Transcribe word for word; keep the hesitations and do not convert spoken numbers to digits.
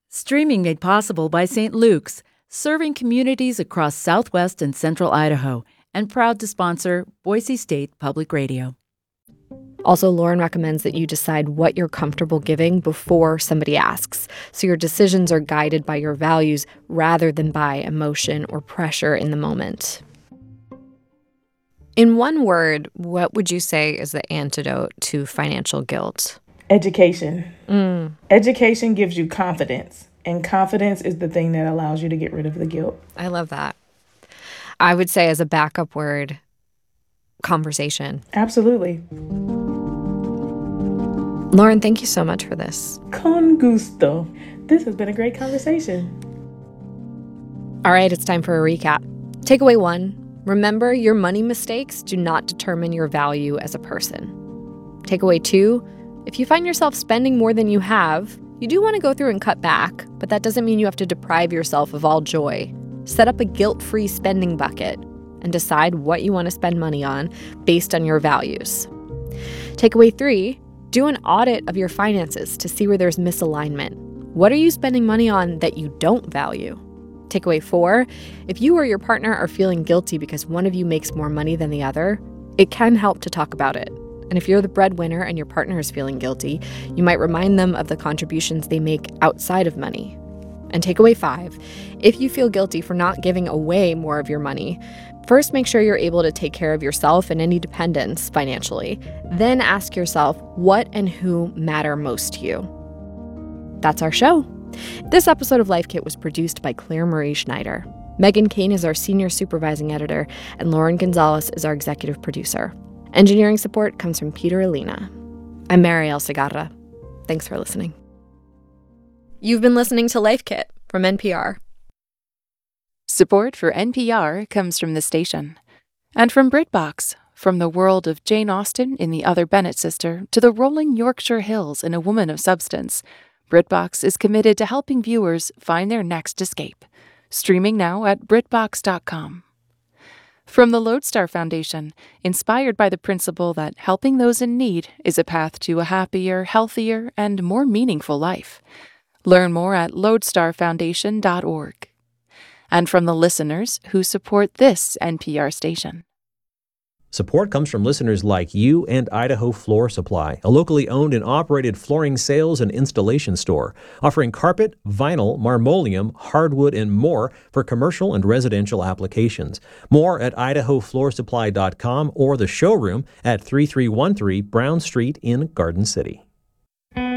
Streaming made possible by Saint Luke's, serving communities across southwest and central Idaho, and proud to sponsor Boise State Public Radio. Also, Lauren recommends that you decide what you're comfortable giving before somebody asks, so your decisions are guided by your values rather than by emotion or pressure in the moment. In one word, what would you say is the antidote to financial guilt? Education. Mm. Education gives you confidence, and confidence is the thing that allows you to get rid of the guilt. I love that. I would say as a backup word, conversation. Absolutely. Lauren, thank you so much for this. Con gusto. This has been a great conversation. All right, it's time for a recap. Takeaway one, remember your money mistakes do not determine your value as a person. Takeaway two, if you find yourself spending more than you have, you do want to go through and cut back, but that doesn't mean you have to deprive yourself of all joy. Set up a guilt-free spending bucket and decide what you want to spend money on based on your values. Takeaway three, do an audit of your finances to see where there's misalignment. What are you spending money on that you don't value? Takeaway four, if you or your partner are feeling guilty because one of you makes more money than the other, it can help to talk about it. And if you're the breadwinner and your partner is feeling guilty, you might remind them of the contributions they make outside of money. And takeaway five, if you feel guilty for not giving away more of your money, first make sure you're able to take care of yourself and any dependents financially. Then ask yourself what and who matter most to you. That's our show. This episode of Life Kit was produced by Claire Marie Schneider. Megan Kane is our senior supervising editor, and Lauren Gonzalez is our executive producer. Engineering support comes from Peter Alina. I'm Marielle Segarra. Thanks for listening. You've been listening to Life Kit from N P R. Support for N P R comes from the station. And from BritBox, from the world of Jane Austen in The Other Bennet Sister to the rolling Yorkshire Hills in A Woman of Substance, BritBox is committed to helping viewers find their next escape. Streaming now at Britbox dot com. From the Lodestar Foundation, inspired by the principle that helping those in need is a path to a happier, healthier, and more meaningful life. Learn more at lodestar foundation dot org. And from the listeners who support this N P R station. Support comes from listeners like you and Idaho Floor Supply, a locally owned and operated flooring sales and installation store, offering carpet, vinyl, marmoleum, hardwood, and more for commercial and residential applications. More at idaho floor supply dot com or the showroom at thirty-three thirteen Brown Street in Garden City.